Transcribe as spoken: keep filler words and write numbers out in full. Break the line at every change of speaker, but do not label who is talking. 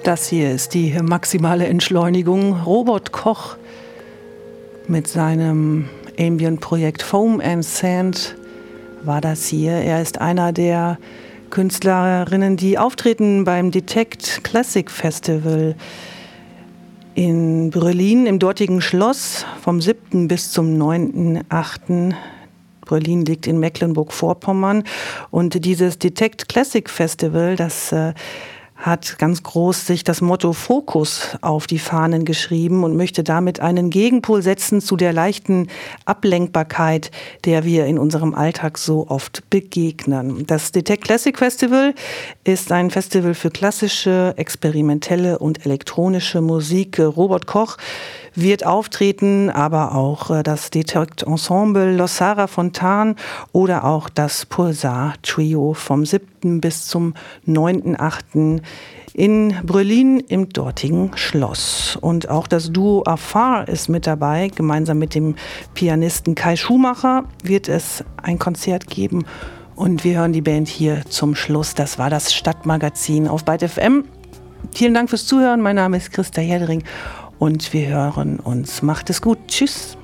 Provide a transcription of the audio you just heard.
Das hier ist die maximale Entschleunigung. Robert Koch mit seinem Ambient-Projekt Foam and Sand war das hier. Er ist einer der Künstlerinnen, die auftreten beim Detect Classic Festival in Berlin im dortigen Schloss vom siebten bis zum neunten achten Berlin liegt in Mecklenburg-Vorpommern. Und dieses Detect Classic Festival, das äh, hat ganz groß sich das Motto Fokus auf die Fahnen geschrieben und möchte damit einen Gegenpol setzen zu der leichten Ablenkbarkeit, der wir in unserem Alltag so oft begegnen. Das Detect Classic Festival ist ein Festival für klassische, experimentelle und elektronische Musik. Robert Koch wird auftreten, aber auch das Detect Ensemble Lossara Fontan oder auch das Pulsar Trio vom siebten bis zum neunten achten in Berlin im dortigen Schloss. Und auch das Duo Afar ist mit dabei. Gemeinsam mit dem Pianisten Kai Schumacher wird es ein Konzert geben. Und wir hören die Band hier zum Schluss. Das war das Stadtmagazin auf Byte F M. Vielen Dank fürs Zuhören. Mein Name ist Christa Heldring und wir hören uns. Macht es gut. Tschüss.